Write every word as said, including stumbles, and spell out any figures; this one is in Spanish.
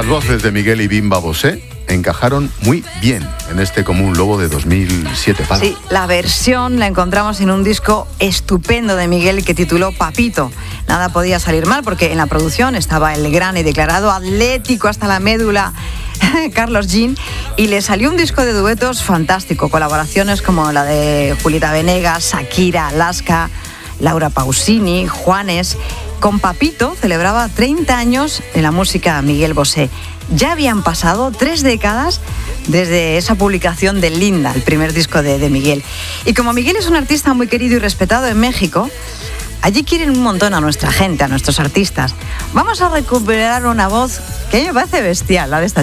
Las voces de Miguel y Bimba Bosé encajaron muy bien en este Como un lobo de dos mil siete. Pala. Sí, la versión la encontramos en un disco estupendo de Miguel que tituló Papito. Nada podía salir mal porque en la producción estaba el gran y declarado atlético hasta la médula Carlos Jean, y le salió un disco de duetos fantástico, colaboraciones como la de Julieta Venegas, Shakira, Alaska, Laura Pausini, Juanes. Con Papito celebraba treinta años en la música Miguel Bosé. Ya habían pasado tres décadas desde esa publicación de Linda, el primer disco de, de Miguel. Y como Miguel es un artista muy querido y respetado en México, allí quieren un montón a nuestra gente, a nuestros artistas. Vamos a recuperar una voz que a mí me parece bestial, la de esta